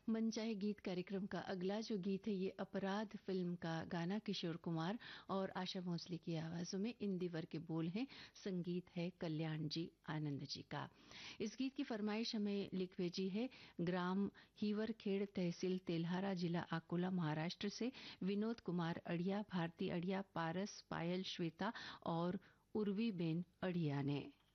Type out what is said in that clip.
मन चाहे गीत कार्यक्रम का अगला जो गीत है ये अपराध फिल्म का गाना किशोर कुमार और आशा भोसले की आवाजों में इंदिवर के बोल हैं, संगीत है कल्याण जी आनंद जी का। इस गीत की फरमाइश हमें लिख भेजी है ग्राम हीवरखेड़ तहसील तेल्हारा जिला अकोला महाराष्ट्र से विनोद कुमार अड़िया, भारती अड़िया, पारस, पायल, श्वेता और उर्वी बेन अड़िया ने।